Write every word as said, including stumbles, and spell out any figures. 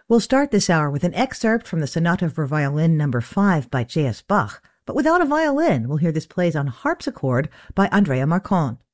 We'll start this hour with an excerpt from the Sonata for Violin number five by J S. Bach, but without a violin. We'll hear this played on harpsichord by Andrea Marcon.